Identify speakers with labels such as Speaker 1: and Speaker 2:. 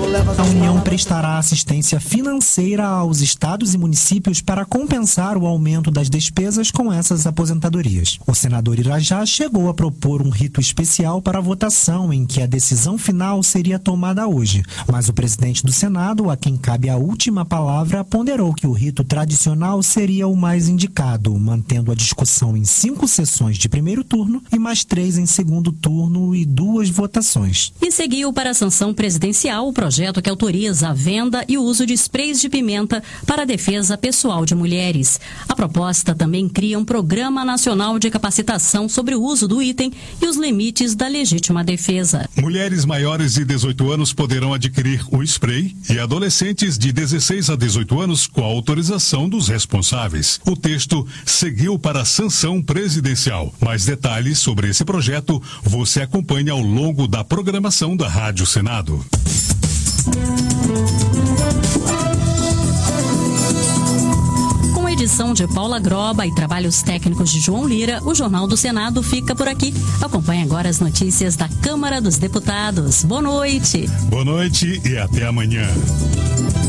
Speaker 1: A União prestará assistência financeira aos estados e municípios para compensar o aumento das despesas com essas aposentadorias. O senador Irajá chegou a propor um rito especial para a votação, em que a decisão final seria tomada hoje. Mas o presidente do Senado, a quem cabe a última palavra, ponderou que o rito tradicional seria o mais indicado, mantendo a discussão em 5 sessões de primeiro turno e mais 3 em segundo turno e 2 votações.
Speaker 2: E seguiu para a sanção presidencial o projeto que autoriza a venda e o uso de sprays de pimenta para a defesa pessoal de mulheres. A proposta também cria um programa nacional de capacitação sobre o uso do item e os limites da legítima defesa.
Speaker 3: Mulheres maiores de 18 anos poderão adquirir o spray e adolescentes de 16 a 18 anos com a autorização dos responsáveis. O texto seguiu para a sanção presidencial. Mais detalhes sobre esse projeto você acompanha ao longo da programação da Rádio Senado.
Speaker 2: Com edição de Paula Groba e trabalhos técnicos de João Lira, o Jornal do Senado fica por aqui. Acompanhe agora as notícias da Câmara dos Deputados. Boa noite.
Speaker 3: Boa noite e até amanhã.